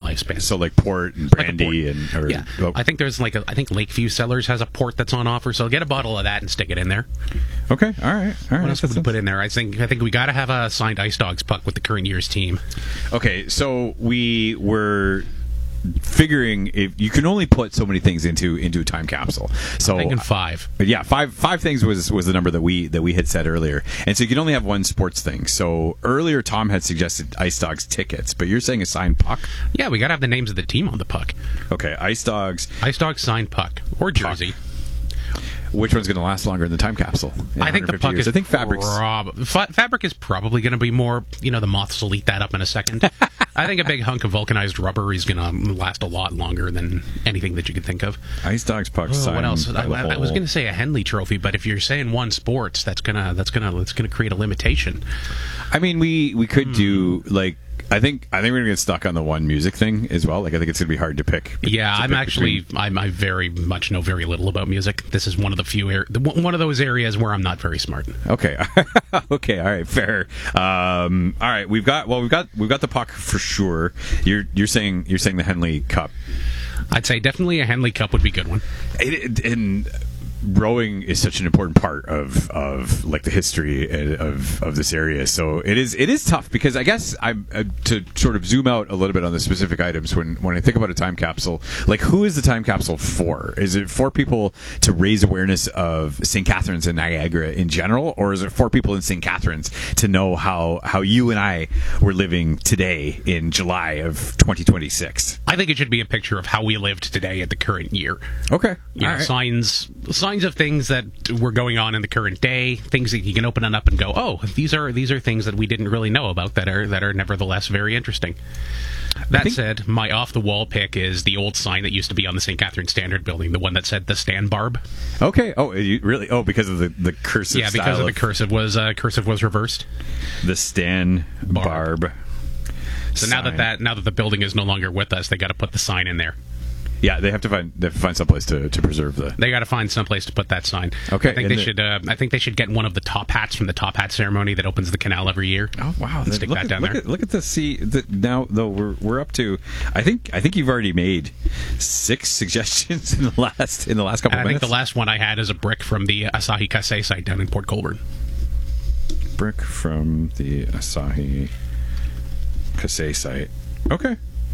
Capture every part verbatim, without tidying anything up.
lifespan. So like port and brandy like and or, yeah. oh. I think there's like a, I think Lakeview Cellars has a port that's on offer. So get a bottle of that and stick it in there. Okay, all right, all right. What else would we put in there? I think I think we got to have a signed Ice Dogs puck with the current year's team. Okay, so we were figuring if you can only put so many things into into a time capsule. So I'm thinking five. Yeah, five five things was was the number that we that we had said earlier, and so you can only have one sports thing. So earlier, Tom had suggested Ice Dogs tickets, but you're saying a signed puck. Yeah, we got to have the names of the team on the puck. Okay, Ice Dogs, Ice Dogs signed puck or jersey. Puck. Which one's going to last longer in the time capsule? I think the puck years? is. I think fabric. Prob- fa- fabric is probably going to be more. You know, the moths will eat that up in a second. I think a big hunk of vulcanized rubber is going to last a lot longer than anything that you could think of. Ice Dogs puck. Oh, what else? I, I, I was going to say a Henley Trophy, but if you're saying one sports, that's gonna that's gonna that's gonna create a limitation. I mean, we we could hmm. do like. I think I think we're gonna get stuck on the one music thing as well. Like I think it's gonna be hard to pick. Yeah, to I'm pick actually between. I'm, I very much know very little about music. This is one of the few er- the, one of those areas where I'm not very smart. Okay, okay, all right, fair. Um, all right, we've got well, we've got we've got the puck for sure. You're you're saying you're saying the Henley Cup. I'd say definitely a Henley Cup would be a good one. It, it, and rowing is such an important part of, of like the history of, of this area. So it is it is tough because I guess I'm uh, to sort of zoom out a little bit on the specific items when, when I think about a time capsule. Like, who is the time capsule for? Is it for people to raise awareness of Saint Catharines and Niagara in general, or is it for people in Saint Catharines to know how how you and I were living today in July of twenty twenty-six? I think it should be a picture of how we lived today at the current year. Okay, you know, right. signs. Signs of things that were going on in the current day, things that you can open it up and go, oh, these are these are things that we didn't really know about that are that are nevertheless very interesting. That think, said, my off-the-wall pick is the old sign that used to be on the Saint Catherine Standard building, the one that said the Stan Barb. Okay. Oh, you really? Oh, because of the, the cursive. Yeah, because style of the cursive was uh, cursive was reversed. The Stan Barb. Barb so sign. now that that now that the building is no longer with us, they got to put the sign in there. Yeah, they have to find they have to find someplace to, to preserve the. They got to find someplace to put that sign. Okay, I think they the, should. Uh, I think they should get one of the top hats from the top hat ceremony that opens the canal every year. Oh wow! And stick look that at, down look there. At, look at the see the, now though we're we're up to. I think I think you've already made six suggestions in the last in the last couple. And of I minutes. think the last one I had is a brick from the Asahi Kasei site down in Port Colborne. Brick from the Asahi Kasei site. Okay.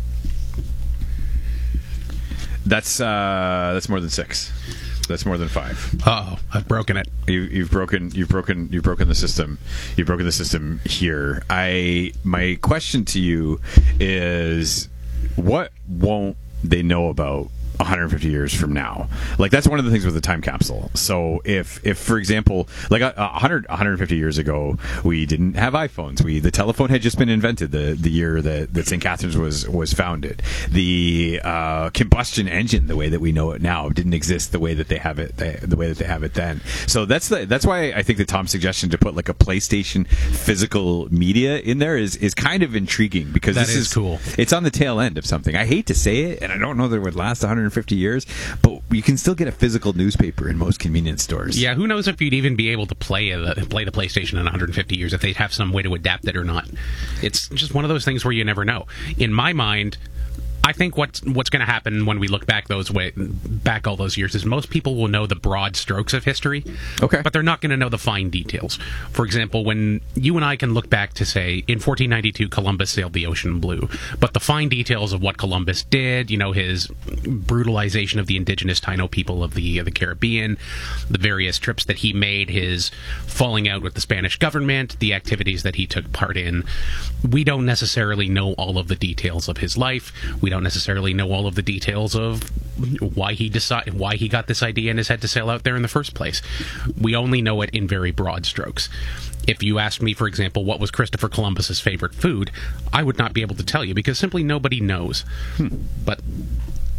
That's uh, that's more than six. That's more than five. Uh-oh, I've broken it. You, you've broken. You've broken. You've broken the system. You've broken the system here. I. My question to you is, what won't they know about one hundred fifty years from now? Like, that's one of the things with the time capsule. So if if for example, like a, a hundred one hundred fifty years ago, we didn't have iPhones. We the telephone had just been invented the the year that, that Saint Catharines was was founded. The uh, combustion engine, the way that we know it now, didn't exist the way that they have it the, the way that they have it then. So that's the that's why I think the Tom's suggestion to put like a PlayStation physical media in there is is kind of intriguing, because that this is is cool. It's on the tail end of something. I hate to say it, and I don't know that it would last one hundred fifty years, but you can still get a physical newspaper in most convenience stores. Yeah, who knows if you'd even be able to play a, play the PlayStation in one hundred fifty years, if they'd have some way to adapt it or not. It's just one of those things where you never know. In my mind, I think what's what's going to happen when we look back those way back all those years is most people will know the broad strokes of history, okay, but they're not going to know the fine details. For example, when you and I can look back to say in fourteen ninety-two Columbus sailed the ocean blue, but the fine details of what Columbus did, you know, his brutalization of the indigenous Taino people of the of the Caribbean, the various trips that he made, his falling out with the Spanish government, the activities that he took part in, we don't necessarily know all of the details of his life. We don't necessarily know all of the details of why he decide why he got this idea in his head to sail out there in the first place. We only know it in very broad strokes. If you asked me, for example, what was Christopher Columbus's favorite food, I would not be able to tell you, because simply nobody knows. Hmm. But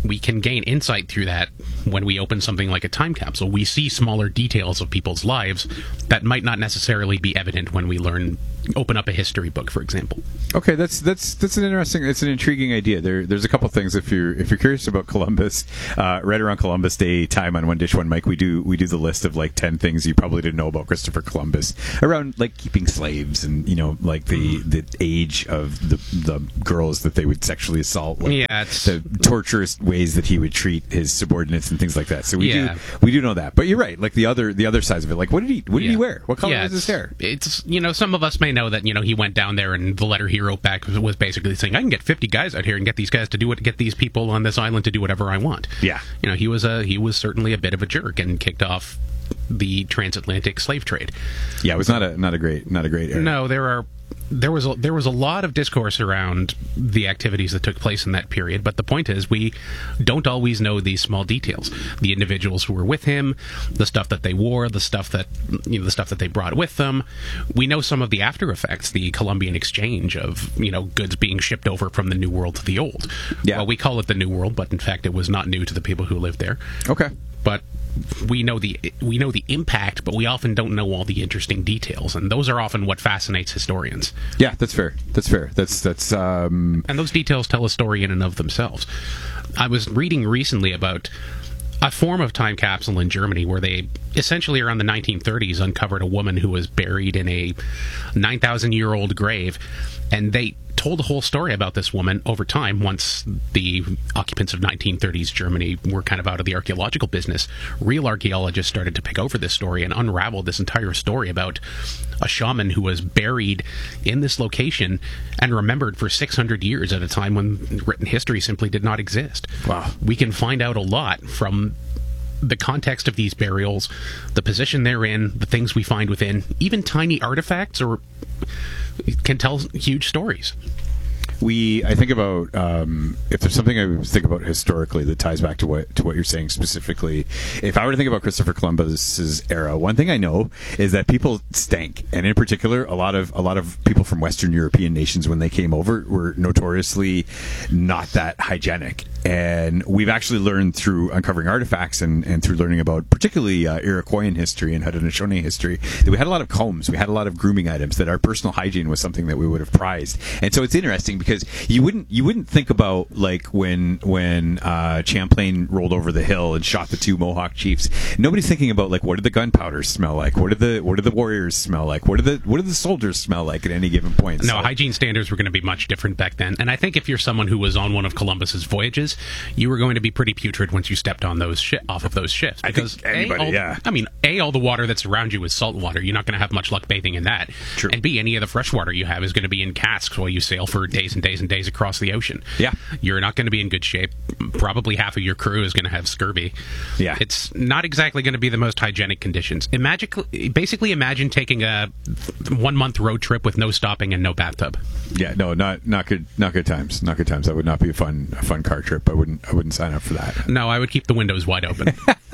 we can gain insight through that when we open something like a time capsule. We see smaller details of people's lives that might not necessarily be evident when we learn open up a history book, for example. Okay, that's that's that's an interesting, it's an intriguing idea. There, there's a couple things if you're if you're curious about Columbus. Uh, right around Columbus Day time on One Dish One Mike, we do we do the list of like ten things you probably didn't know about Christopher Columbus around like keeping slaves and you know like the the age of the the girls that they would sexually assault. Like, yeah, it's, the torturous ways that he would treat his subordinates and things like that. So we yeah. do we do know that. But you're right. Like the other the other sides of it. Like what did he what did yeah. he wear? What color yeah, was his hair? It's you know some of us may know that you know he went down there and the letter he wrote back was, was basically saying I can get fifty guys out here and get these guys to do it, get these people on this island to do whatever I want. Yeah, you know he was a he was certainly a bit of a jerk and kicked off the transatlantic slave trade. Yeah, it was not a not a great not a great era. No, there are there was a, there was a lot of discourse around the activities that took place in that period, but the point is we don't always know these small details. The individuals who were with him, the stuff that they wore, the stuff that you know, the stuff that they brought with them. We know some of the after effects, the Columbian exchange of you know goods being shipped over from the New World to the Old. Yeah. Well, we call it the New World, but in fact it was not new to the people who lived there. Okay. But we know the we know the impact, but we often don't know all the interesting details, and those are often what fascinates historians. Yeah, that's fair. That's fair. That's that's. Um... And those details tell a story in and of themselves. I was reading recently about a form of time capsule in Germany where they essentially around the nineteen thirties uncovered a woman who was buried in a nine thousand year old grave, and they told the whole story about this woman over time. Once the occupants of nineteen thirties Germany were kind of out of the archaeological business, real archaeologists started to pick over this story and unravel this entire story about a shaman who was buried in this location and remembered for six hundred years at a time when written history simply did not exist. Wow. We can find out a lot from the context of these burials, the position they're in, the things we find within, even tiny artifacts, or can tell huge stories. We, I think about um, if there's something I think about historically that ties back to what to what you're saying specifically. If I were to think about Christopher Columbus's era, one thing I know is that people stank, and in particular, a lot of a lot of people from Western European nations when they came over were notoriously not that hygienic. And we've actually learned through uncovering artifacts and, and through learning about particularly uh, Iroquoian history and Haudenosaunee history that we had a lot of combs, we had a lot of grooming items, that our personal hygiene was something that we would have prized. And so it's interesting because you wouldn't you wouldn't think about like when when uh, Champlain rolled over the hill and shot the two Mohawk chiefs. Nobody's thinking about like what did the gunpowder smell like? What did the what did the warriors smell like? What did the what did the soldiers smell like at any given point? No, so, hygiene standards were going to be much different back then. And I think if you're someone who was on one of Columbus's voyages, you were going to be pretty putrid once you stepped on those shi- off of those ships. Because I think anybody, a, all, yeah. I mean, A, all the water that's around you is salt water. You're not going to have much luck bathing in that. True. And B, any of the fresh water you have is going to be in casks while you sail for days and days and days across the ocean. Yeah. You're not going to be in good shape. Probably half of your crew is going to have scurvy. Yeah. It's not exactly going to be the most hygienic conditions. Imagine, basically imagine taking a one-month road trip with no stopping and no bathtub. Yeah, no, not not good, not good times, not good times. That would not be a fun, a fun car trip. I wouldn't, I wouldn't sign up for that. No, I would keep the windows wide open.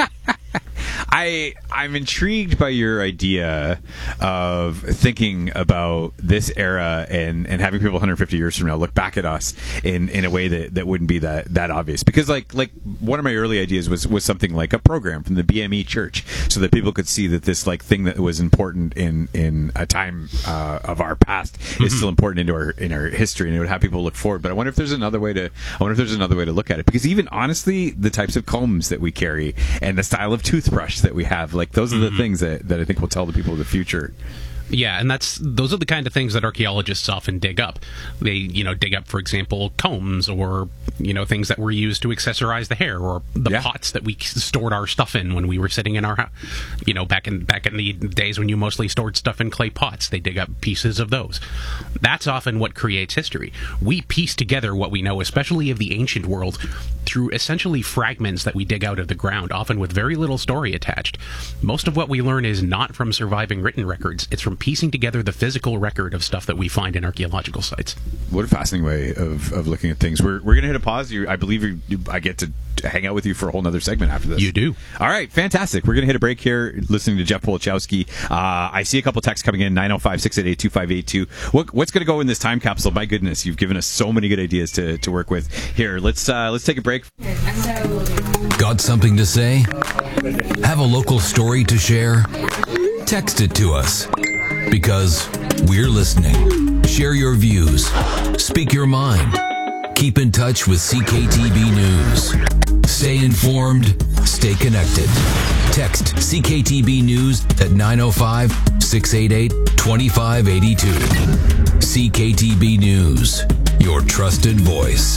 I I'm intrigued by your idea of thinking about this era and, and having people one hundred fifty years from now look back at us in, in a way that, that wouldn't be that, that obvious. Because like like one of my early ideas was, was something like a program from the B M E Church, so that people could see that this like thing that was important in, in a time uh, of our past mm-hmm. is still important into our in our history, and it would have people look forward. But I wonder if there's another way to I wonder if there's another way to look at it, because even honestly, the types of combs that we carry and the style of toothbrush that we have, like those are the mm-hmm. things that, that I think will tell the people of the future. Yeah, and that's those are the kind of things that archaeologists often dig up. They, you know, dig up, for example, combs, or you know, things that were used to accessorize the hair, or the yeah. pots that we stored our stuff in when we were sitting in our house. You know, back in back in the days when you mostly stored stuff in clay pots, they dig up pieces of those. That's often what creates history. We piece together what we know, especially of the ancient world, through essentially fragments that we dig out of the ground, often with very little story attached. Most of what we learn is not from surviving written records; it's from from piecing together the physical record of stuff that we find in archaeological sites. What a fascinating way of, of looking at things. We're we're gonna hit a pause. You, I believe you, you, I get to hang out with you for a whole nother segment after this. You do. All right, fantastic. We're gonna hit a break here. Listening to Jeff Polachowski. Uh, I see a couple texts coming in. nine oh five, six eight eight, two five eight two. What, what's gonna go in this time capsule? My goodness, you've given us so many good ideas to, to work with. Here, let's uh, let's take a break. Got something to say? Have a local story to share? Text it to us, because we're listening. Share your views. Speak your mind. Keep in touch with C K T B News. Stay informed. Stay connected. Text C K T B News at nine oh five, six eight eight, two five eight two. C K T B News, your trusted voice.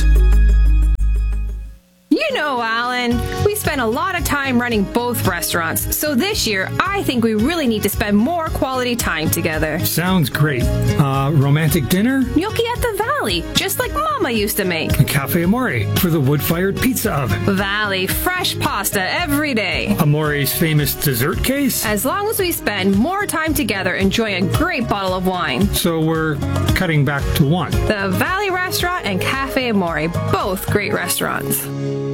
You know, Alan, we spend a lot of time running both restaurants, so this year I think we really need to spend more quality time together. Sounds great. Uh, romantic dinner? Gnocchi at the Valley, just like Mama used to make. A Cafe Amore for the wood-fired pizza oven. Valley, fresh pasta every day. Amore's famous dessert case? As long as we spend more time together enjoying a great bottle of wine. So we're cutting back to one. The Valley Restaurant and Cafe Amore, both great restaurants.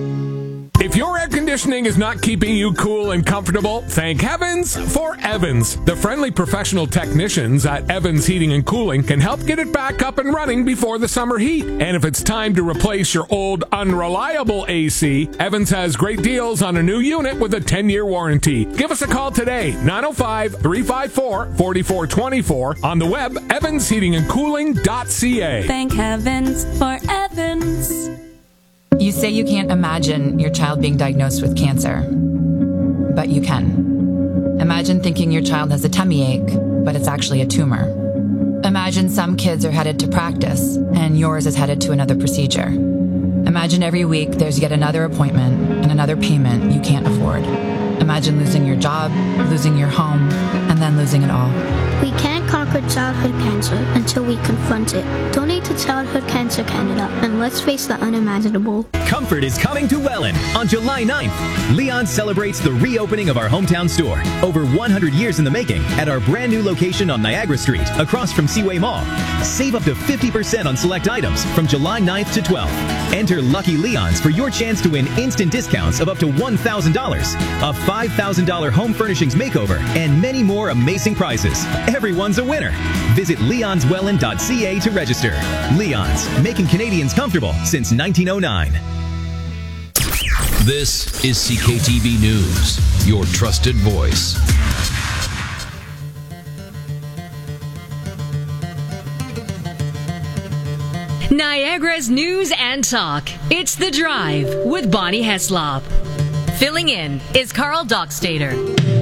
If your air conditioning is not keeping you cool and comfortable, thank heavens for Evans. The friendly professional technicians at Evans Heating and Cooling can help get it back up and running before the summer heat. And if it's time to replace your old unreliable A C, Evans has great deals on a new unit with a ten-year warranty. Give us a call today, nine oh five, three five four, four four two four, on the web, evans heating and cooling dot c a. Thank heavens for Evans. You say you can't imagine your child being diagnosed with cancer, but you can. Imagine thinking your child has a tummy ache, but it's actually a tumor. Imagine some kids are headed to practice, and yours is headed to another procedure. Imagine every week there's yet another appointment and another payment you can't afford. Imagine losing your job, losing your home, and then losing it all. We can't conquer childhood cancer until we confront it. Donate to Childhood Cancer Canada, and let's face the unimaginable. Comfort is coming to Welland on July ninth. Leon celebrates the reopening of our hometown store, over one hundred years in the making, at our brand new location on Niagara Street, across from Seaway Mall. Save up to fifty percent on select items from July ninth to twelfth. Enter Lucky Leons for your chance to win instant discounts of up to one thousand dollars, a five thousand dollars home furnishings makeover, and many more amazing prizes. Everyone's a winner. Visit leons welland dot c a to register. Leon's, making Canadians comfortable since nineteen oh nine. This is C K T B News, your trusted voice. Niagara's news and talk. It's The Drive with Bonnie Heslop. Filling in is Carl Dockstader.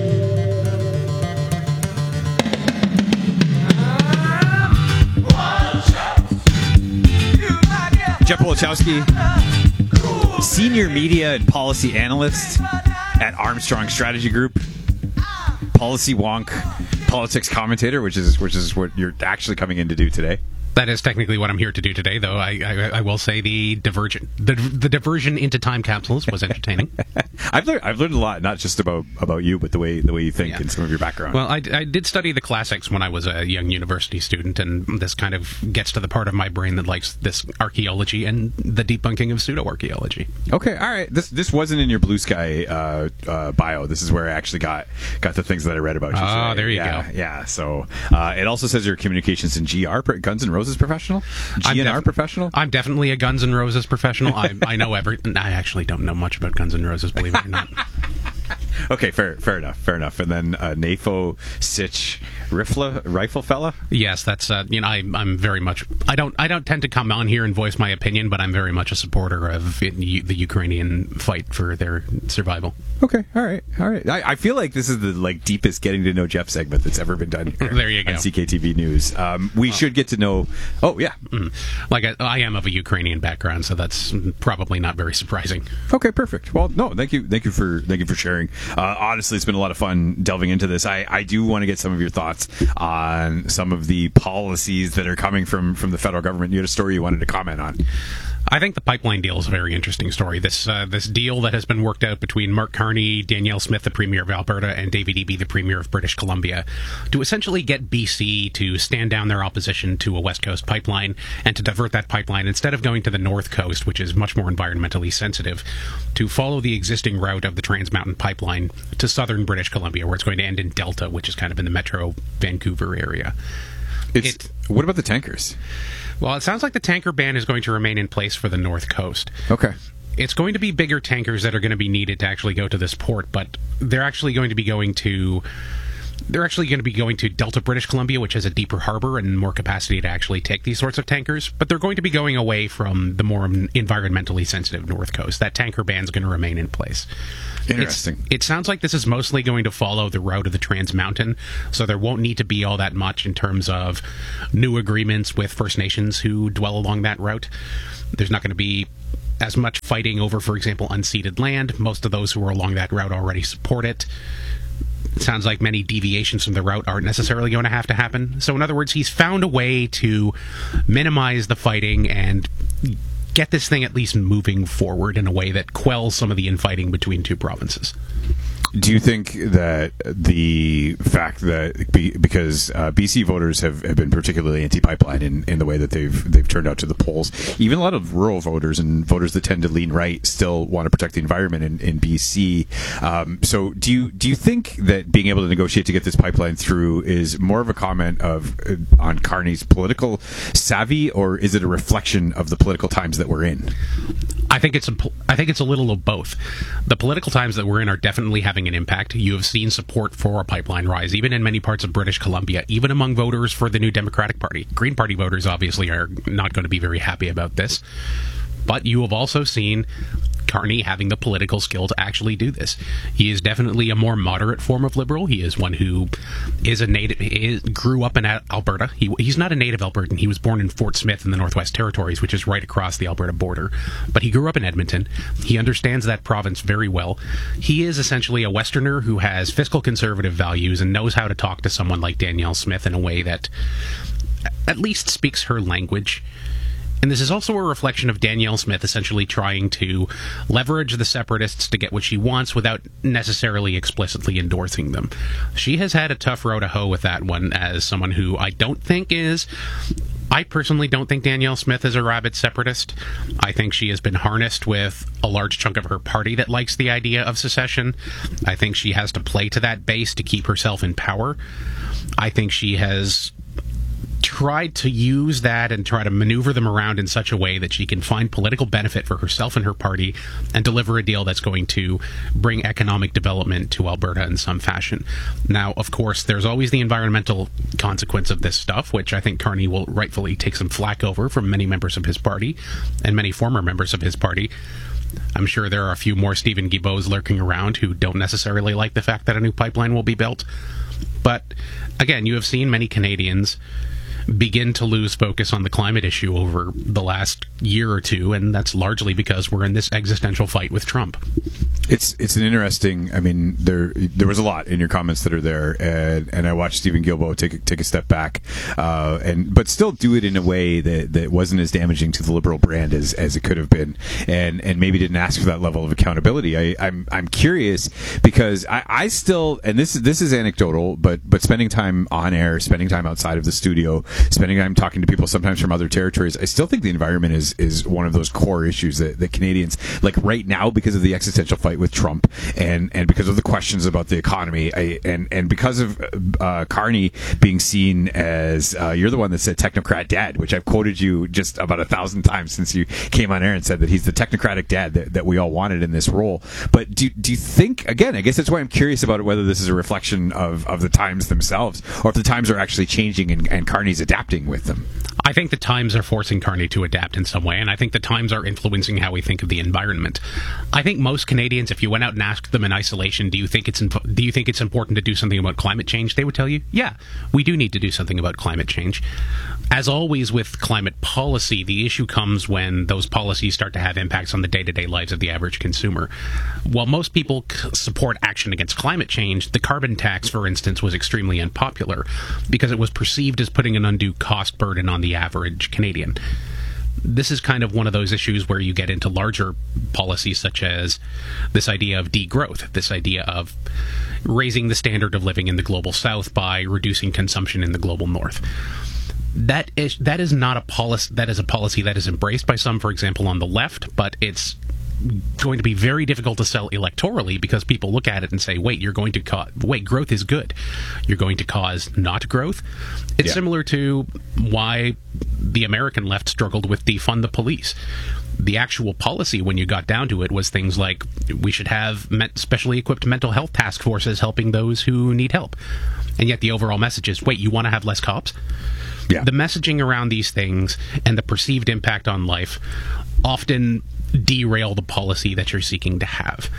Jeff Polachowski, Senior Media and Policy Analyst at Armstrong Strategy Group, Policy Wonk, Politics Commentator, which is which is what you're actually coming in to do today. That is technically what I'm here to do today, though. I, I, I will say the diversion, the, the diversion into time capsules was entertaining. I've learned, I've learned a lot, not just about, about you, but the way the way you think Yeah. and some of your background. Well, I, I did study the classics when I was a young university student, and this kind of gets to the part of my brain that likes this archaeology and the debunking of pseudo-archaeology. Okay, all right. This this wasn't in your Blue Sky uh, uh, bio. This is where I actually got got the things that I read about you. Oh, So, there you yeah, go. Yeah. So uh, it also says you're a communications and G R, pro- Guns N' Roses professional, I'm G N R def- professional. I'm definitely a Guns N' Roses professional. I, I know every. I actually don't know much about Guns N' Roses, believe it or not. Okay, fair fair enough, fair enough. And then uh, Nafo Sitch Rifle Rifle Fella. Yes, that's uh, you know I, I'm very much. I don't I don't tend to come on here and voice my opinion, but I'm very much a supporter of it, the Ukrainian fight for their survival. Okay, all right, all right. I, I feel like this is the like deepest getting to know Jeff segment that's ever been done here. There you go. On C K T V News. Um, we oh. should get to know. Oh yeah, mm. like I, I am of a Ukrainian background, so that's probably not very surprising. Okay, perfect. Well, no, thank you, thank you for thank you for sharing. Uh, honestly, it's been a lot of fun delving into this. I, I do want to get some of your thoughts on some of the policies that are coming from, from the federal government. You had a story you wanted to comment on. I think the pipeline deal is a very interesting story. This uh, this deal that has been worked out between Mark Carney, Danielle Smith, the Premier of Alberta, and David Eby, the Premier of British Columbia, to essentially get B C to stand down their opposition to a West Coast pipeline and to divert that pipeline instead of going to the North Coast, which is much more environmentally sensitive, to follow the existing route of the Trans Mountain Pipeline to southern British Columbia, where it's going to end in Delta, which is kind of in the Metro Vancouver area. It's, it, what about the tankers? Well, it sounds like the tanker ban is going to remain in place for the North Coast. Okay. It's going to be bigger tankers that are going to be needed to actually go to this port, but they're actually going to be going to... They're actually going to be going to Delta, British Columbia, which has a deeper harbor and more capacity to actually take these sorts of tankers. But they're going to be going away from the more environmentally sensitive North Coast. That tanker ban is going to remain in place. Interesting. It's, it sounds like this is mostly going to follow the route of the Trans Mountain, so there won't need to be all that much in terms of new agreements with First Nations who dwell along that route. There's not going to be as much fighting over, for example, unceded land. Most of those who are along that route already support it. It sounds like many deviations from the route aren't necessarily going to have to happen. So in other words, he's found a way to minimize the fighting and get this thing at least moving forward in a way that quells some of the infighting between two provinces. Do you think that the fact that be, because uh, B C voters have, have been particularly anti-pipeline in, in the way that they've they've turned out to the polls, even a lot of rural voters and voters that tend to lean right still want to protect the environment in, in B C. Um, so do you do you think that being able to negotiate to get this pipeline through is more of a comment of uh, on Carney's political savvy, or is it a reflection of the political times that we're in? I think it's a, I think it's a little of both. The political times that we're in are definitely having an impact. You have seen support for a pipeline rise, even in many parts of British Columbia, even among voters for the New Democratic Party. Green Party voters obviously are not going to be very happy about this. But you have also seen Carney having the political skill to actually do this. He is definitely a more moderate form of liberal. He is one who is a native, is, grew up in Alberta. He, he's not a native Albertan. He was born in Fort Smith in the Northwest Territories, which is right across the Alberta border. But he grew up in Edmonton. He understands that province very well. He is essentially a Westerner who has fiscal conservative values and knows how to talk to someone like Danielle Smith in a way that at least speaks her language. And this is also a reflection of Danielle Smith essentially trying to leverage the separatists to get what she wants without necessarily explicitly endorsing them. She has had a tough row to hoe with that one as someone who I don't think is... I personally don't think Danielle Smith is a rabid separatist. I think she has been harnessed with a large chunk of her party that likes the idea of secession. I think she has to play to that base to keep herself in power. I think she has tried to use that and try to maneuver them around in such a way that she can find political benefit for herself and her party and deliver a deal that's going to bring economic development to Alberta in some fashion. Now, of course, there's always the environmental consequence of this stuff, which I think Carney will rightfully take some flack over from many members of his party and many former members of his party. I'm sure there are a few more Stephen Guilbeaults lurking around who don't necessarily like the fact that a new pipeline will be built. But, again, you have seen many Canadians begin to lose focus on the climate issue over the last year or two, and that's largely because we're in this existential fight with Trump. It's it's an interesting. I mean, there there was a lot in your comments that are there, and, and I watched Stephen Guilbeault take a, take a step back, uh, and but still do it in a way that, that wasn't as damaging to the Liberal brand as, as it could have been, and and maybe didn't ask for that level of accountability. I, I'm I'm curious because I, I still, and this is this is anecdotal, but but spending time on air, spending time outside of the studio, spending time talking to people sometimes from other territories, I still think the environment is is one of those core issues that, that Canadians, like right now, because of the existential fight with Trump and and because of the questions about the economy, I, and and because of uh, Carney being seen as uh, you're the one that said technocrat dad, which I've quoted you just about a thousand times since you came on air and said that he's the technocratic dad that, that we all wanted in this role. But do do you think, again, I guess that's why I'm curious about it, whether this is a reflection of, of the times themselves or if the times are actually changing and, and Carney's adapting with them? I think the times are forcing Carney to adapt in some way, and I think the times are influencing how we think of the environment. I think most Canadians, if you went out and asked them in isolation, do you think it's imp- do you think it's important to do something about climate change? They would tell you, yeah, we do need to do something about climate change. As always with climate policy, the issue comes when those policies start to have impacts on the day-to-day lives of the average consumer. While most people c- support action against climate change, the carbon tax, for instance, was extremely unpopular because it was perceived as putting an undue cost burden on the average Canadian. this is kind of one of those issues where you get into larger policies such as this idea of degrowth, this idea of raising the standard of living in the global south by reducing consumption in the global north. That is that is not a policy that is a policy that is embraced by some, for example, on the left, but it's going to be very difficult to sell electorally because people look at it and say, wait, you're going to cause, wait, growth is good. You're going to cause not growth. It's yeah. similar to why the American left struggled with defund the police. The actual policy, when you got down to it, was things like we should have specially equipped mental health task forces helping those who need help. And yet the overall message is, wait, you want to have less cops? Yeah. The messaging around these things and the perceived impact on life often derail the policy that you're seeking to have.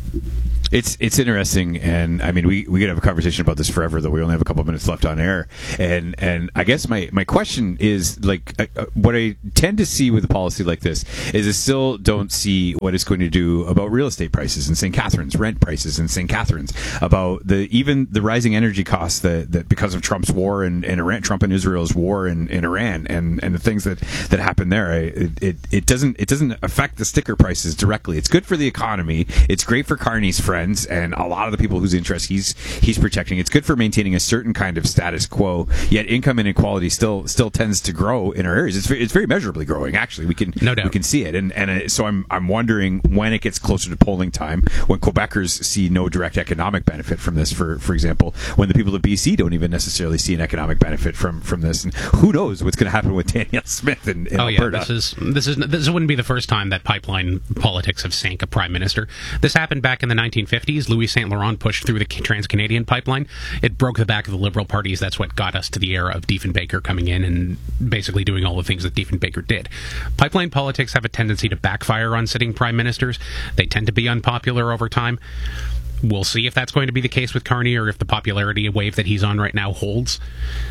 It's it's interesting, and I mean, we, we could have a conversation about this forever, though we only have a couple of minutes left on air. And and I guess my, my question is, like, uh, what I tend to see with a policy like this is I still don't see what it's going to do about real estate prices in Saint Catharines, rent prices in Saint Catharines, about the even the rising energy costs that, that because of Trump's war and, and Iran, Trump and Israel's war in, in Iran, and, and the things that, that happen there. I, it, it it doesn't it doesn't affect the sticker prices directly. It's good for the economy. It's great for Carney's friends and a lot of the people whose interests he's he's protecting. It's good for maintaining a certain kind of status quo. Yet income inequality still still tends to grow in our areas. It's very, it's very measurably growing. Actually, we can no doubt. we can see it. And and uh, so I'm I'm wondering when it gets closer to polling time, when Quebecers see no direct economic benefit from this. For for example, when the people of B C don't even necessarily see an economic benefit from from this. And who knows what's going to happen with Danielle Smith in, in oh Alberta? yeah, this is this is this wouldn't be the first time that pipeline politics have sank a prime minister. This happened back in the nineteen fifties. Louis Saint Laurent pushed through the Trans-Canadian pipeline. It broke the back of the Liberal parties. That's what got us to the era of Diefenbaker coming in and basically doing all the things that Diefenbaker did. Pipeline politics have a tendency to backfire on sitting prime ministers. They tend to be unpopular over time. We'll see if that's going to be the case with Carney or if the popularity wave that he's on right now holds.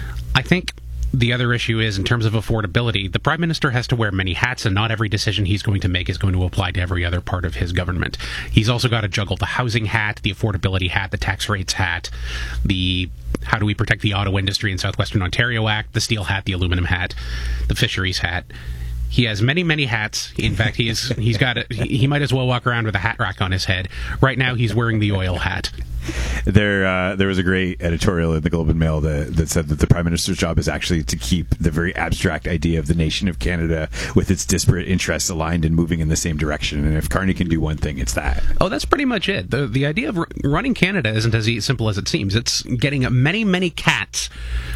I think the other issue is, in terms of affordability, the Prime Minister has to wear many hats, and not every decision he's going to make is going to apply to every other part of his government. He's also got to juggle the housing hat, the affordability hat, the tax rates hat, the how do we protect the auto industry in Southwestern Ontario Act, the steel hat, the aluminum hat, the fisheries hat. He has many, many hats. In fact, he is, he's got a, he might as well walk around with a hat rack on his head. Right now, he's wearing the oil hat. There, uh, there was a great editorial in the Globe and Mail that, that said that the Prime Minister's job is actually to keep the very abstract idea of the nation of Canada with its disparate interests aligned and moving in the same direction. And if Carney can do one thing, it's that. Oh, that's pretty much it. The the idea of r- running Canada isn't as simple as it seems. It's getting many, many cats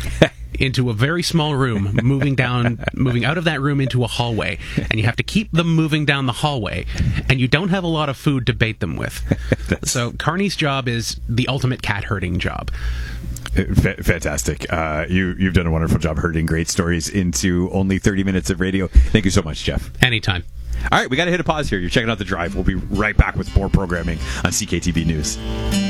into a very small room, moving down, moving out of that room into a hallway, and you have to keep them moving down the hallway, and you don't have a lot of food to bait them with. So Carney's job is the ultimate cat herding job. F- fantastic. Uh, you, you've done a wonderful job herding great stories into only thirty minutes of radio. Thank you so much, Jeff. Anytime. All right, we got to hit a pause here. You're checking out The Drive. We'll be right back with more programming on C K T V News.